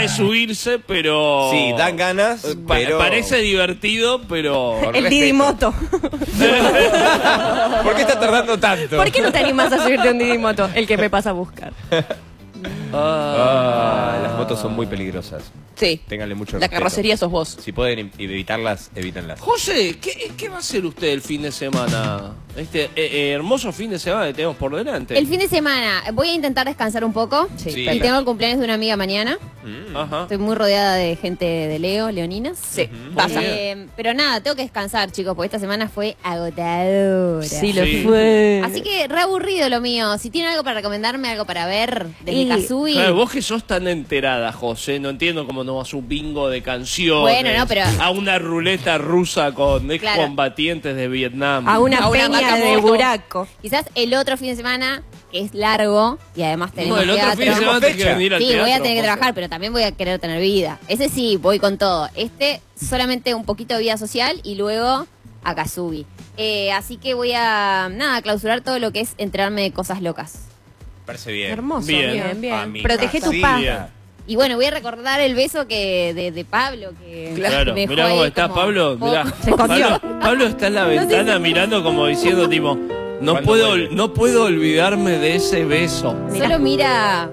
de subirse, pero... Sí, dan ganas, pero... Parece divertido, pero... El Didimoto. ¿Por qué está tardando tanto? ¿Por qué no te animás a subirte a un Didimoto? El que me pasa a buscar. Las motos son muy peligrosas. Sí. Ténganle mucho La respeto. carrocería sos vos. Si pueden evitarlas, evítenlas. José, ¿qué va a hacer usted el fin de semana? Este hermoso fin de semana que tenemos por delante. El fin de semana voy a intentar descansar un poco. Sí. Y tengo el cumpleaños de una amiga mañana. Ajá. Estoy muy rodeada de gente de leoninas. Sí. Pasa. Pero nada, tengo que descansar, chicos, porque esta semana fue agotadora. Sí, lo Sí. fue. Así que re aburrido lo mío. Si tienen algo para recomendarme, algo para ver de Kazubi. Claro, vos que sos tan enterada, José, no entiendo cómo no vas a un bingo de canciones. Bueno, no, pero- a una ruleta rusa con Claro. excombatientes de Vietnam. A una A una peña vaca de moto. buraco. Quizás el otro fin de semana, que es largo, y además tenemos No, el otro fin de teatro. semana tenés que venir al Sí, teatro. voy a tener que José. trabajar, pero también voy a querer tener vida. Ese sí, voy con todo. Este, solamente un poquito de vida social y luego a Kazubi. Así que voy a, clausurar todo lo que es enterarme de cosas locas. Parece bien. Hermoso, Bien. bien, bien. A mi Protege casa. tu paz. Bien. Y bueno, voy a recordar el beso de Pablo que Claro, me dejó mirá cómo ahí está como- Pablo, mirá. Se escondió. Pablo está en la ventana mirando como diciendo tipo, no ¿Cuándo puedo, vuelve? no puedo olvidarme de ese beso. Solo mira.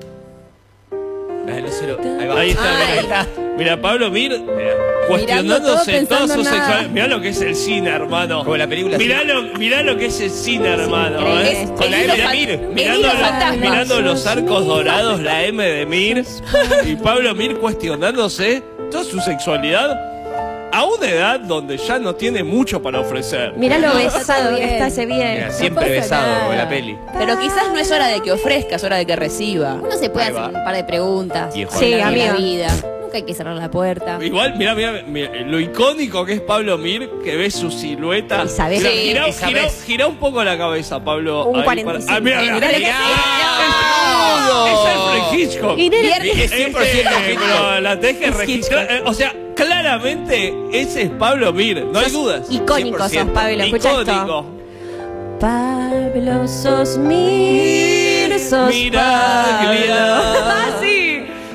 Ahí está, mirá, ahí está. Mira, Pablo Mir cuestionándose Mirando todo, toda su pensando nada. sexualidad. Mirá lo que es el cine, hermano. Como la película. Mirá lo que es el cine, hermano. increíble. Con la M de Mir. Mirando los arcos dorados, la M de Mir. Y Pablo Mir cuestionándose toda su sexualidad a una edad donde ya no tiene mucho para ofrecer. Mirá lo No, besado está que bien. está ese bien. Mira, siempre besado como la peli. Pero quizás no es hora de que ofrezca, es hora de que reciba. Uno se puede Ahí hacer va. un par de preguntas. Viejo. sobre Sí, la amigo. vida. Nunca hay que cerrar la puerta. Igual, mirá, lo icónico que es Pablo Mir, que ves su silueta. Y sabés Mirá, que- girá, y sabés. girá un poco la cabeza, Pablo. Un ahí 45. mirá, Mirá lo que mirá. ¡No! Es Alfred Hitchcock. Y nene, Es 100% Pero la tenés que Es registrar. O sea, claramente ese es Pablo Mir, no hay dudas. icónico sos, 100%. Pablo. Escucha esto. Icónico. Pablo, sos Mir, sos Miraglia. Pablo. Ah, sí.